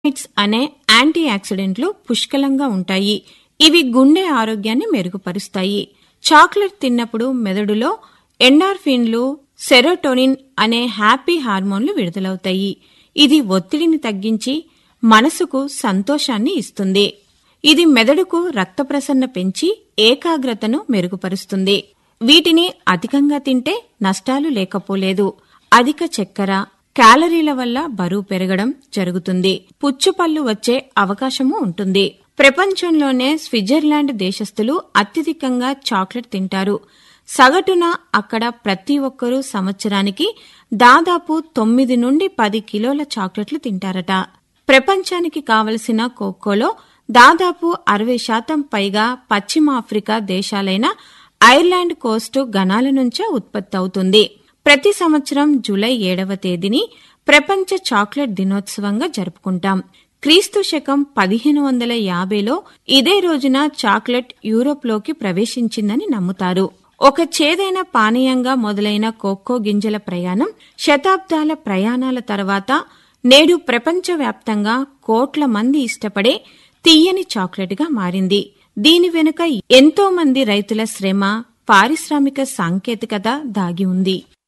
అనే యాంటీ ఆక్సిడెంట్లు పుష్కలంగా ఉంటాయి. ఇవి గుండె ఆరోగ్యాన్ని మెరుగుపరుస్తాయి. చాక్లెట్ తిన్నప్పుడు మెదడులో ఎండార్ఫిన్లు, సెరోటోనిన్ అనే హ్యాపీ హార్మోన్లు విడుదలవుతాయి. ఇది ఒత్తిడిని తగ్గించి మనసుకు సంతోషాన్ని ఇస్తుంది. ఇది మెదడుకు రక్త ప్రసరణ పెంచి ఏకాగ్రతను మెరుగుపరుస్తుంది. వీటిని అధికంగా తింటే నష్టాలు లేకపోలేదు. అధిక చక్కెర, క్యాలరీల వల్ల బరువు పెరగడం జరుగుతుంది. పుచ్చుపళ్ళు వచ్చే అవకాశమూ ఉంటుంది. ప్రపంచంలోనే స్విట్జర్లాండ్ దేశస్థులు అత్యధికంగా చాక్లెట్ తింటారు. సగటున అక్కడ ప్రతి ఒక్కరూ సంవత్సరానికి దాదాపు 9 నుండి 10 కిలోల చాక్లెట్లు తింటారట. ప్రపంచానికి కావలసిన కోకోలో దాదాపు 60% పైగా పశ్చిమ ఆఫ్రికా దేశాలైన ఐర్లాండ్ కోస్టు ఘనాల నుంచే ఉత్పత్తి అవుతుంది. ప్రతి సంవత్సరం జూలై 7వ తేదీని ప్రపంచ చాక్లెట్ దినోత్సవంగా జరుపుకుంటాం. క్రీస్తు శకం 1550లో ఇదే రోజున చాక్లెట్ యూరోప్లోకి ప్రవేశించిందని నమ్ముతారు. ఒక చేదైన పానీయంగా మొదలైన కోకో గింజల ప్రయాణం శతాబ్దాల ప్రయాణాల తర్వాత నేడు ప్రపంచవ్యాప్తంగా కోట్ల మంది ఇష్టపడే తీయని చాక్లెట్గా మారింది. దీని వెనుక ఎంతో మంది రైతుల శ్రమ, పారిశ్రామిక సాంకేతికత దాగి ఉంది.